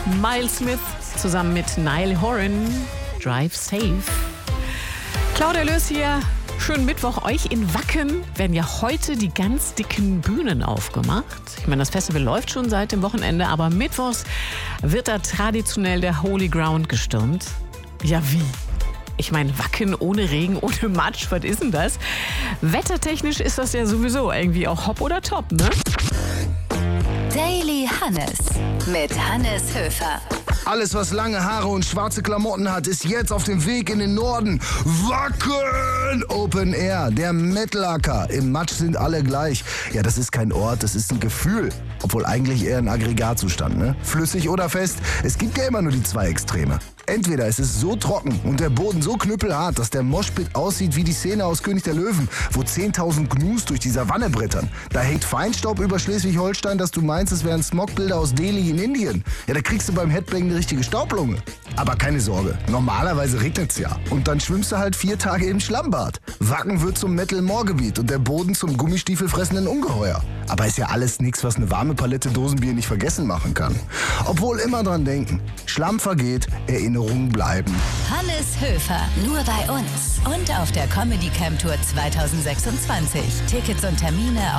Miles Smith zusammen mit Niall Horan. Drive Safe. Claudia Löß hier. Schönen Mittwoch euch. In Wacken werden ja heute die ganz dicken Bühnen aufgemacht. Ich meine, das Festival läuft schon seit dem Wochenende, aber mittwochs wird da traditionell der Holy Ground gestürmt. Ja, wie? Ich meine, Wacken ohne Regen, ohne Matsch, was ist denn das? Wettertechnisch ist das ja sowieso irgendwie auch hopp oder top, ne? Daily Hannes mit Hannes Höfer. Alles, was lange Haare und schwarze Klamotten hat, ist jetzt auf dem Weg in den Norden. Wacken! Open Air, der Metalacker. Im Matsch sind alle gleich. Ja, das ist kein Ort, das ist ein Gefühl. Obwohl eigentlich eher ein Aggregatzustand, ne? Flüssig oder fest, es gibt ja immer nur die zwei Extreme. Entweder es ist so trocken und der Boden so knüppelhart, dass der Moshpit aussieht wie die Szene aus König der Löwen, wo 10.000 Gnus durch die Savanne brettern. Da hängt Feinstaub über Schleswig-Holstein, dass du meinst, es wären Smogbilder aus Delhi in Indien. Ja, da kriegst du beim Headbang eine richtige Staublunge. Aber keine Sorge, normalerweise regnet's ja. Und dann schwimmst du halt 4 Tage im Schlammbad. Wacken wird zum Metal-Moorgebiet und der Boden zum gummistiefelfressenden Ungeheuer. Aber ist ja alles nix, was eine warme Palette Dosenbier nicht vergessen machen kann. Obwohl immer dran denken, Schlamm vergeht, Erinnerungen bleiben. Hannes Höfer, nur bei uns und auf der Comedy Camp Tour 2026. Tickets und Termine